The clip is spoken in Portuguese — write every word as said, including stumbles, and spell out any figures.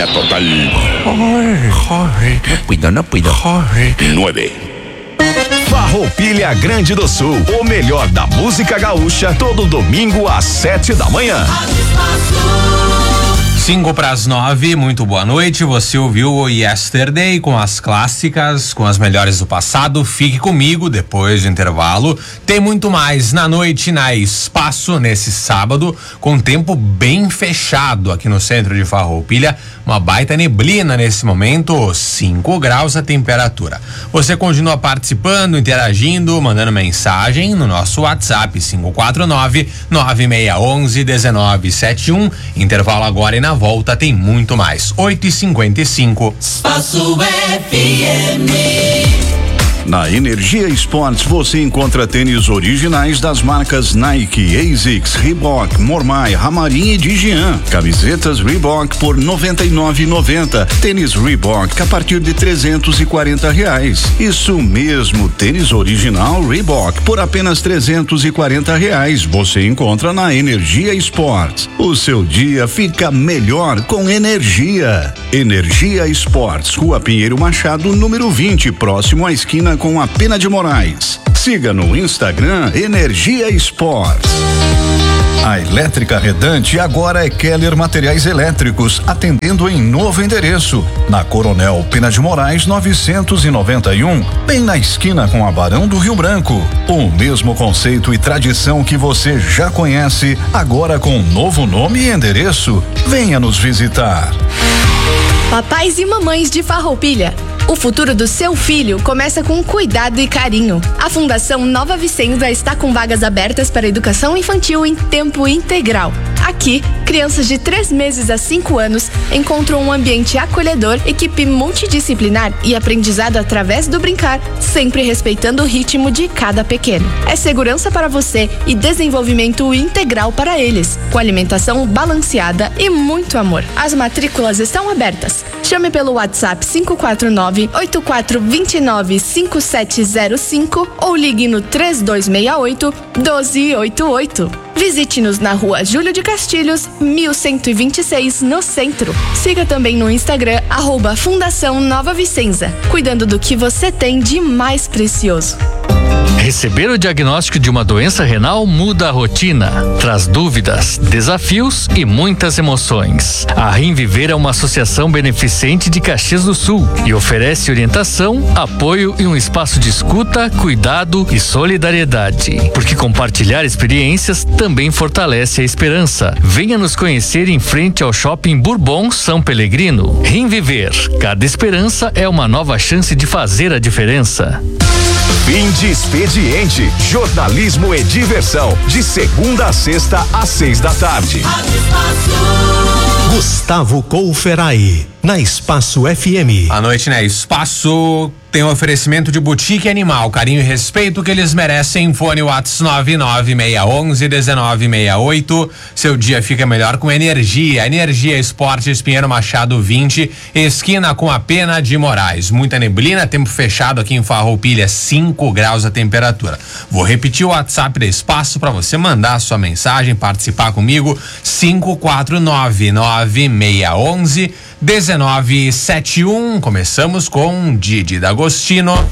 Adrenalina total. Corre, corre. No puedo, no puedo. Corre. Nueve. Farroupilha Grande do Sul, o melhor da música gaúcha, todo domingo às sete da manhã. Cinco para as nove, muito boa noite. Você ouviu o Yesterday com as clássicas, com as melhores do passado. Fique comigo depois do intervalo. Tem muito mais na noite na Espaço nesse sábado, com tempo bem fechado aqui no centro de Farroupilha. Uma baita neblina nesse momento, cinco graus a temperatura. Você continua participando, interagindo, mandando mensagem no nosso WhatsApp cinco quatro nove, nove seis um um, um nove sete um. Intervalo agora e na volta tem muito mais. oito e cinquenta e cinco. Espaço F M. Na Energia Esportes você encontra tênis originais das marcas Nike, ASICS, Reebok, Mormai, Ramarim e Digian. Camisetas Reebok por noventa e nove reais e noventa centavos. Tênis Reebok a partir de trezentos e quarenta reais. Isso mesmo, tênis original Reebok por apenas trezentos e quarenta reais. Você encontra na Energia Esportes. O seu dia fica melhor com energia. Energia Esportes, Rua Pinheiro Machado, número vinte, próximo à esquina com a Pena de Moraes. Siga no Instagram Energia Esportes. A Elétrica Redante agora é Keller Materiais Elétricos, atendendo em novo endereço, na Coronel Pena de Moraes novecentos e noventa e um, bem na esquina com a Barão do Rio Branco. O mesmo conceito e tradição que você já conhece, agora com novo nome e endereço. Venha nos visitar. Papais e mamães de Farroupilha, o futuro do seu filho começa com cuidado e carinho. A Fundação Nova Vicenza está com vagas abertas para educação infantil em tempo integral. Aqui, crianças de três meses a cinco anos encontram um ambiente acolhedor, equipe multidisciplinar e aprendizado através do brincar, sempre respeitando o ritmo de cada pequeno. É segurança para você e desenvolvimento integral para eles, com alimentação balanceada e muito amor. As matrículas estão abertas. Chame pelo WhatsApp cinco quatro nove, oito quatro dois nove, cinco sete zero cinco ou ligue no três dois seis oito, um dois oito oito. Visite-nos na rua Júlio de Castilhos, mil cento e vinte e seis, no centro. Siga também no Instagram, arroba Fundação Nova Vicenza, cuidando do que você tem de mais precioso. Receber o diagnóstico de uma doença renal muda a rotina, traz dúvidas, desafios e muitas emoções. A Rinviver é uma associação beneficente de Caxias do Sul e oferece orientação, apoio e um espaço de escuta, cuidado e solidariedade. Porque compartilhar experiências também fortalece a esperança. Venha nos conhecer em frente ao Shopping Bourbon São Pelegrino. Rinviver, cada esperança é uma nova chance de fazer a diferença. Fim de expediente, jornalismo e diversão, de segunda a sexta às seis da tarde. Gustavo Couferai, na Espaço F M. A noite, né? Espaço tem um oferecimento de Boutique Animal, carinho e respeito que eles merecem. Fone WhatsApp nove nove seis um um, um nove seis oito. Seu dia fica melhor com energia. Energia Esportes Pinheiro Machado vinte, esquina com a Pena de Moraes. Muita neblina, tempo fechado aqui em Farroupilha, cinco graus a temperatura. Vou repetir o WhatsApp da Espaço para você mandar sua mensagem, participar comigo. cinco quatro nove, nove seis um um, um nove sete um. Começamos com Didi D'Agostino.